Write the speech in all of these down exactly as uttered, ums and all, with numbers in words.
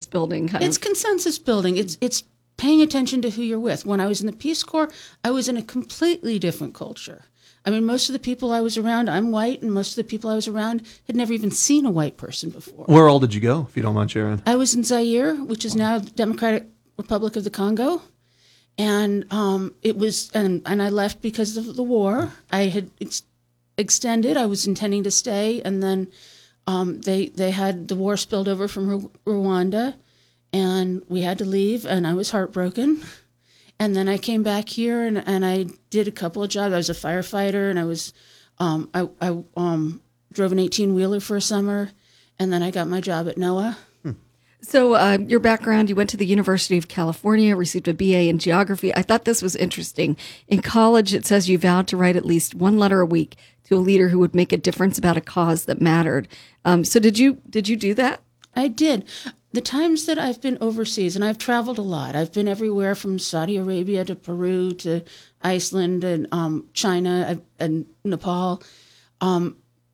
building kind It's of. consensus building. It's it's paying attention to who you're with. When I was in the Peace Corps, I was in a completely different culture. I mean, most of the people I was around, I'm white, and most of the people I was around had never even seen a white person before. Where all did you go, if you don't mind sharing? I was in Zaire, which is now the Democratic Republic of the Congo. And um, it was, and, and I left because of the war. I had ex- extended. I was intending to stay, and then um, they they had the war spilled over from Ru- Rwanda, and we had to leave. And I was heartbroken. And then I came back here, and, and I did a couple of jobs. I was a firefighter, and I was, um, I, I um, drove an eighteen wheeler for a summer, and then I got my job at NOAA. So uh, your background, you went to the University of California, received a B A in geography. I thought this was interesting. In college, it says you vowed to write at least one letter a week to a leader who would make a difference about a cause that mattered. Um, so did you did you do that? I did. The times that I've been overseas, and I've traveled a lot. I've been everywhere from Saudi Arabia to Peru to Iceland and um, China and Nepal. Um,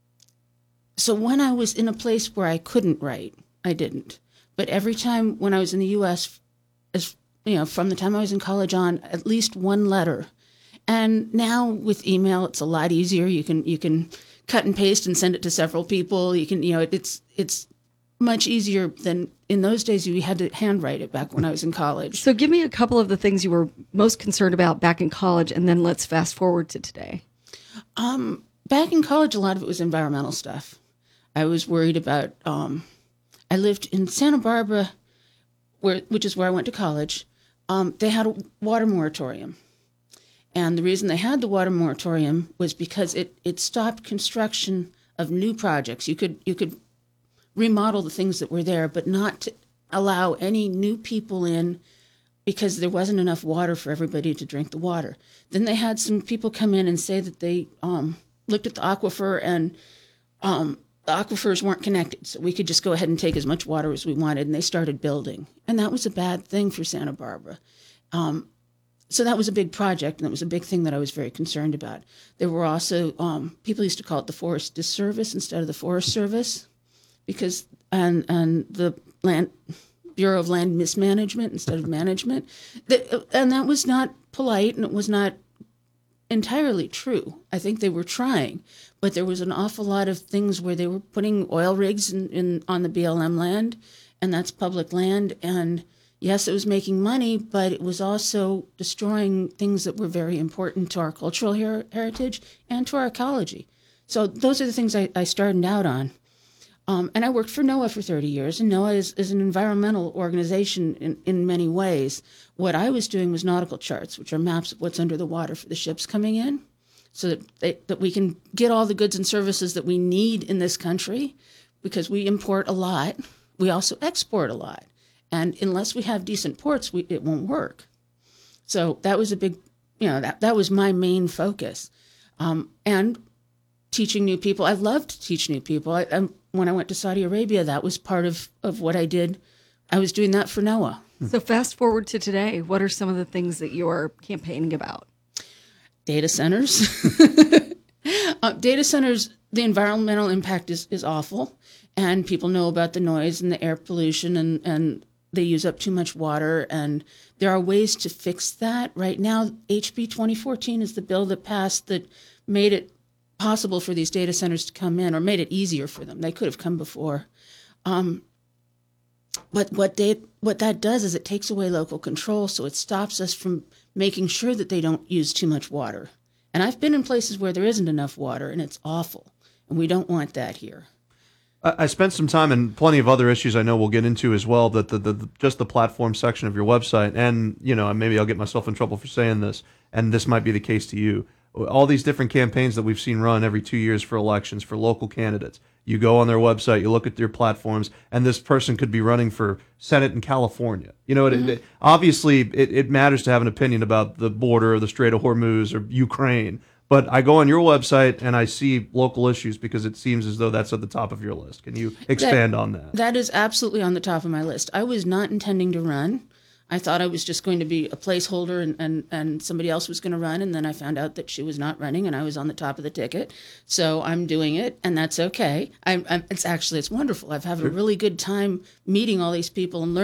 so when I was in a place where I couldn't write, I didn't. But every time when I was in the U S, as you know, from the time I was in college on, at least one letter. And now with email, it's a lot easier. You can you can cut and paste and send it to several people. You can you know it's it's much easier than in those days. You had to handwrite it back when I was in college. So give me a couple of the things you were most concerned about back in college, and then let's fast forward to today. Um, back in college, a lot of it was environmental stuff. I was worried about. Um, I lived in Santa Barbara, where which is where I went to college. Um, they had a water moratorium. And the reason they had the water moratorium was because it, it stopped construction of new projects. You could you could remodel the things that were there, but not to allow any new people in because there wasn't enough water for everybody to drink the water. Then they had some people come in and say that they um, looked at the aquifer and um, the aquifers weren't connected, so we could just go ahead and take as much water as we wanted, and they started building. And that was a bad thing for Santa Barbara. Um, so that was a big project, and it was a big thing that I was very concerned about. There were also, um, people used to call it the Forest Disservice instead of the Forest Service, because, and, and the land Bureau of Land Mismanagement instead of management. And that was not polite, and it was not entirely true. I think they were trying, but there was an awful lot of things where they were putting oil rigs in, in on the B L M land, and that's public land. And yes, it was making money, but it was also destroying things that were very important to our cultural her- heritage and to our ecology. So those are the things I, I started out on. Um, and I worked for NOAA for thirty years, and NOAA is, is an environmental organization in, in many ways. What I was doing was nautical charts, which are maps of what's under the water for the ships coming in, so that, they, that we can get all the goods and services that we need in this country, because we import a lot. We also export a lot. And unless we have decent ports, we, it won't work. So that was a big, you know, that, that was my main focus. Um, and teaching new people. I loved to teach new people. I, I, when I went to Saudi Arabia, that was part of, of what I did. I was doing that for NOAA. So fast forward to today, what are some of the things that you're campaigning about? Data centers. uh, data centers, the environmental impact is, is awful. And people know about the noise and the air pollution, and, and they use up too much water. And there are ways to fix that. Right now, H B twenty fourteen is the bill that passed that made it possible for these data centers to come in, or made it easier for them. They could have come before. Um, but what they, what that does is it takes away local control, so it stops us from making sure that they don't use too much water. And I've been in places where there isn't enough water, and it's awful, and we don't want that here. I spent some time and plenty of other issues I know we'll get into as well, that the, the, the just the platform section of your website, and you know, maybe I'll get myself in trouble for saying this, and this might be the case to you. All these different campaigns that we've seen run every two years for elections, for local candidates. You go on their website, you look at their platforms, and this person could be running for Senate in California. You know, mm-hmm. it, it, obviously it, it matters to have an opinion about the border or the Strait of Hormuz or Ukraine. But I go on your website and I see local issues because it seems as though that's at the top of your list. Can you expand that, on that? That is absolutely on the top of my list. I was not intending to run. I thought I was just going to be a placeholder, and, and, and somebody else was going to run, and then I found out that she was not running, and I was on the top of the ticket. So I'm doing it, and that's okay. I'm, I'm, it's actually, it's wonderful. I've had a really good time meeting all these people and learning